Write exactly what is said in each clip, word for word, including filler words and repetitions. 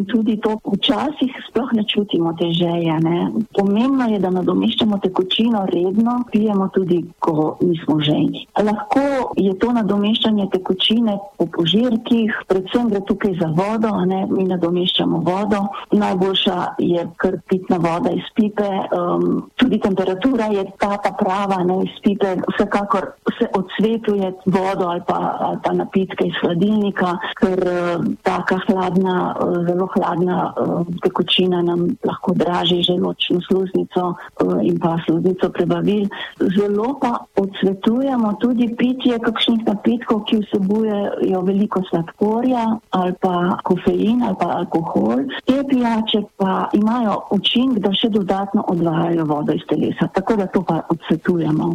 tudi to včasih sploh ne čutimo te želje. Ne. Pomembno je, da nadomeščamo tekočino redno, pijemo tudi, ko nismo žejni. Lahko je to nadomeščanje tekočine po požirkih, predvsem gre tukaj za vodo, ne. Mi nadomeščamo vodo. Najboljša je kar pitna voda iz pipe, um, tudi temperatura je ta, ta prava, ne, iz pipe. Vsekakor se odsvetuje vodo ali pa, ali pa napitke iz hladilnika, ker uh, taka hladna, uh, zelo hladna uh, tekočina nam lahko draži želodčno sluznico uh, in pa sluznico prebavil. Zelo pa odsvetujemo tudi pitje kakšnih napitkov, ki vsebujejo veliko sladkorja ali pa kofein ali pa alkohol. Te pijače pa imajo učinek, da še dodatno odvajajo vodo iz telesa, tako da to pa odsvetujemo.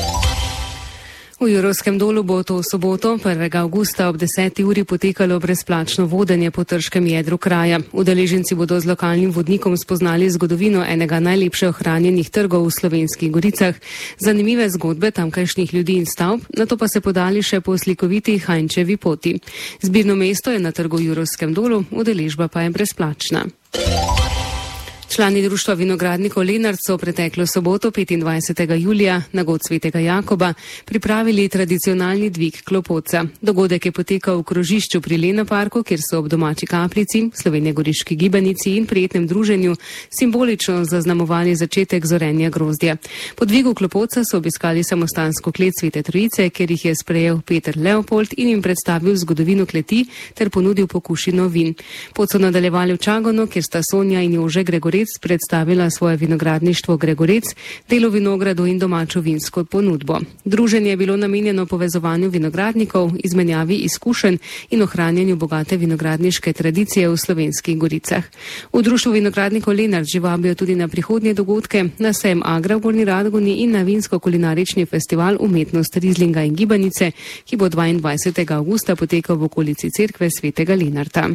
V Jurovskem dolu bo to v soboto, prvega avgusta ob deseti uri potekalo brezplačno vodenje po trškem jedru kraja. Udeleženci bodo z lokalnim vodnikom spoznali zgodovino enega najlepše ohranjenih trgov v Slovenskih Goricah, zanimive zgodbe tamkajšnjih ljudi in stavb, nato pa se podali še po slikoviti Hajnčevi poti. Zbirno mesto je na trgu v Jurovskem dolu, udeležba pa je brezplačna. Člani društva vinogradnikov Lenart so preteklo soboto petindvajsetega julija na god svetega Jakoba pripravili tradicionalni dvig klopotca. Dogodek je potekal v krožišču pri Lena parku, kjer so ob domači kapljici, slovenjegoriški gibanici in prijetnem druženju simbolično zaznamovali začetek zorenja grozdja. Po dvigu klopotca so obiskali samostansko klet Svete Trojice, kjer jih je sprejel Peter Leopold in jim predstavil zgodovino kleti ter ponudil pokušino vin. Pot so nadaljevali v Čagonu, kjer sta Sonja in Jože Gregorec predstavila svoje vinogradništvo Gregorec, delo vinogradu in domačo vinsko ponudbo. Druženje je bilo namenjeno povezovanju vinogradnikov, izmenjavi izkušenj in ohranjanju bogate vinogradniške tradicije v Slovenskih Goricah. V društvu vinogradnikov Lenart že vabijo tudi na prihodnje dogodke, na sejem Agra v Gornji Radgoni in na vinsko-kulinarični festival Umetnost Rizlinga in Gibanice, ki bo dvaindvajsetega avgusta potekal v okolici cerkve svetega Lenarta.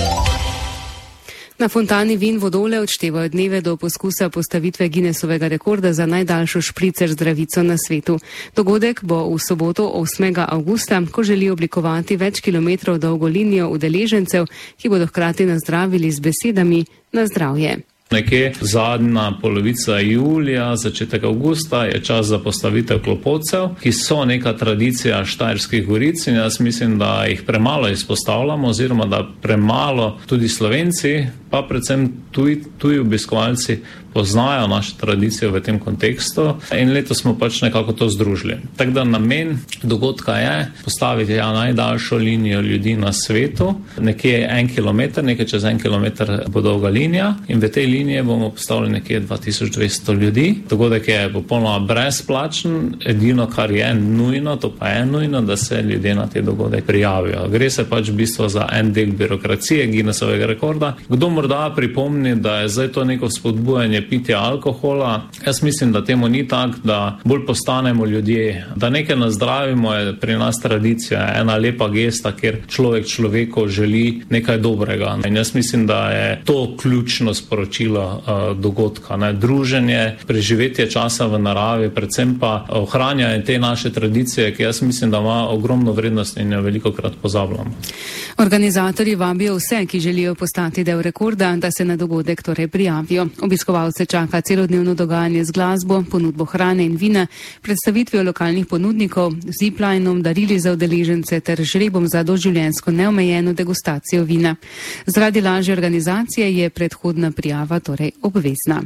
Na fontani Vin Vodole odštevajo dneve do poskusa postavitve Guinnessovega rekorda za najdaljšo špricer zdravico na svetu. Dogodek bo v soboto osmega avgusta, ko želi oblikovati več kilometrov dolgo linijo udeležencev, ki bodo hkrati nazdravili z besedami na zdravje. Nekje zadnja polovica julija, začetek avgusta je čas za postavitev klopotcev, ki so neka tradicija Štajerskih Goric in jaz mislim, da jih premalo izpostavljamo oziroma da premalo tudi Slovenci, pa predvsem tuji, tuji obiskovalci poznajo našo tradicijo v tem kontekstu in letos smo pač nekako to združili. Tako da namen dogodka je postaviti ja, najdaljšo linijo ljudi na svetu, nekje en kilometer, nekaj čez en kilometer bo dolga linija in v tej liniji bomo postavili nekje dva tisoč dvesto ljudi. Dogodek je popolnoma brezplačen, edino kar je nujno, to pa je nujno, da se ljudje na te dogodek prijavijo. Gre se pač v bistvu za en del birokracije Guinnessovega rekorda. Kdo morda pripomni, da je zdaj to neko spodbujanje pitja alkohola. Jaz mislim, da temu ni tak, da bolj postanemo ljudje. Da nekaj nazdravimo je pri nas tradicija, ena lepa gesta, kjer človek človeku želi nekaj dobrega. In jaz mislim, da je to ključno sporočilo uh, dogodka. Ne? Druženje, preživetje časa v naravi, predvsem pa ohranjanje te naše tradicije, ki jaz mislim, da ima ogromno vrednost in jo velikokrat pozabljamo. Organizatorji vabijo vse, ki želijo postati del rekorda, da se na dogodek torej prijavijo. Obiskovalce čaka celodnevno dogajanje z glasbo, ponudbo hrane in vina, predstavitvijo lokalnih ponudnikov, ziplinom, darili za udeležence ter žrebom za doživljenjsko neomejeno degustacijo vina. Zaradi lažje organizacije je predhodna prijava torej obvezna.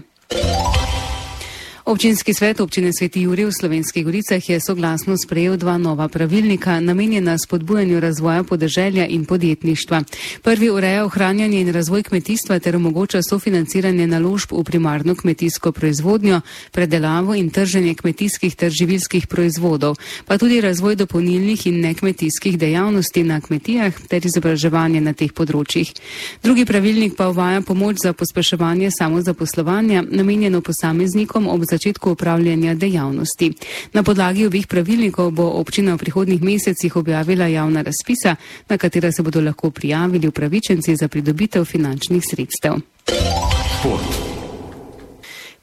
Občinski svet občine Sveti Jurij v Slovenskih Goricah je soglasno sprejel dva nova pravilnika, namenjena spodbujanju razvoja podeželja in podjetništva. Prvi ureja ohranjanje in razvoj kmetijstva ter omogoča sofinanciranje naložb v primarno kmetijsko proizvodnjo, predelavo in trženje kmetijskih ter živilskih proizvodov, pa tudi razvoj dopolnilnih in nekmetijskih dejavnosti na kmetijah ter izobraževanje na teh področjih. Drugi pravilnik pa uvaja pomoč za pospeševanje samozaposlovanja, namenjeno posameznikom ob začetku upravljanja dejavnosti. Na podlagi obih pravilnikov bo občina v prihodnjih mesecih objavila javna razpisa, na katera se bodo lahko prijavili upravičenci za pridobitev finančnih sredstev. Šport.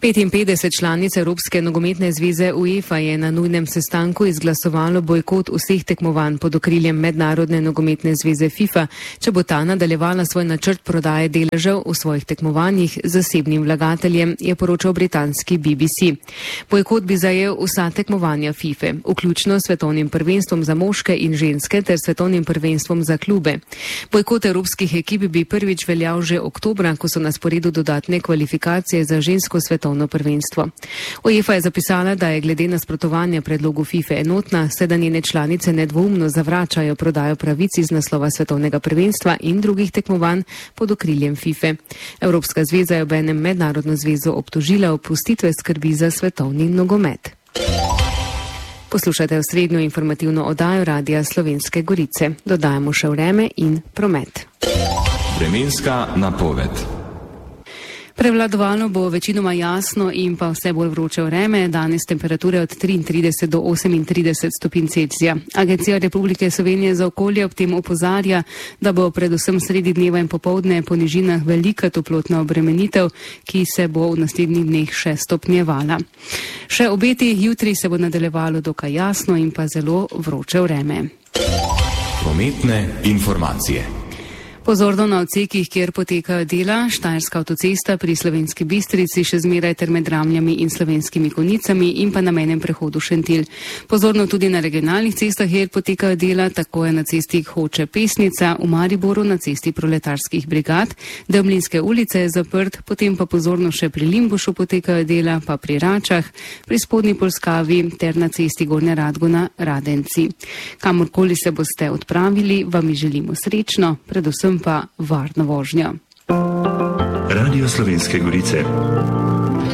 petinpetdeset članic Evropske nogometne zveze UEFA je na nujnem sestanku izglasovalo bojkot vseh tekmovanj pod okriljem Mednarodne nogometne zveze FIFA, če bo ta nadaljevala svoj načrt prodaje deležev v svojih tekmovanjih zasebnim vlagateljem, je poročal britanski B B C. Bojkot bi zajel vsa tekmovanja FIFA, vključno s svetovnim prvenstvom za moške in ženske ter svetovnim prvenstvom za klube. Bojkot evropskih ekip bi prvič veljal že oktobra, ko so na sporedu dodatne kvalifikacije za žensko svetovno prvenstvo. UEFA je zapisala, da je glede nasprotovanja predlogu FIFA enotna, saj da njene članice nedvoumno zavračajo prodajo pravic iz naslova svetovnega prvenstva in drugih tekmovanj pod okriljem FIFA. Evropska zveza je obenem mednarodno zvezo obtožila opustitve skrbi za svetovni nogomet. Poslušate osrednjo informativno oddajo Radia Slovenske Gorice. Dodajamo še vreme in promet. Vremenska napoved. Prevladovalo bo večinoma jasno in pa vse bolj vroče vreme, danes temperature od triintrideset do osemintrideset stopinj Celzija. Agencija Republike Slovenije za okolje ob tem opozarja, da bo predvsem sredi dneva in popoldne po nižinah velika toplotna obremenitev, ki se bo v naslednjih dneh še stopnjevala. Še obeti, jutri se bo nadaljevalo dokaj jasno in pa zelo vroče vreme. Prometne informacije. Pozorno na odsekih, kjer potekajo dela, Štajerska avtocesta pri Slovenski Bistrici še zmeraj ter med Ramljami in Slovenskimi Konjicami in pa na mejnem prehodu Šentilj. Pozorno tudi na regionalnih cestah, kjer potekajo dela, tako je na cesti Hoče-Pesnica, v Mariboru na cesti Proletarskih brigad, Demlinske ulice je zaprt, potem pa pozorno še pri Limbušu potekajo dela, pa pri Račah, pri Spodnji Polskavi ter na cesti Gornja Radgona Radenci. Kamorkoli se boste odpravili, vam želimo srečno, predvsem pa varno vožnjo. Radio Slovenske Gorice.